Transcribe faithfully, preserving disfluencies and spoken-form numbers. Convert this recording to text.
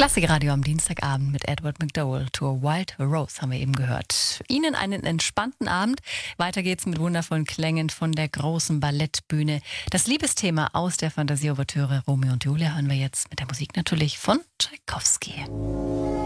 Klassikradio am Dienstagabend mit Edward McDowell. Tour Wild Rose haben wir eben gehört. Ihnen einen entspannten Abend. Weiter geht's mit wundervollen Klängen von der großen Ballettbühne. Das Liebesthema aus der Fantasie-Ouvertüre Romeo und Julia hören wir jetzt mit der Musik natürlich von Tschaikowski.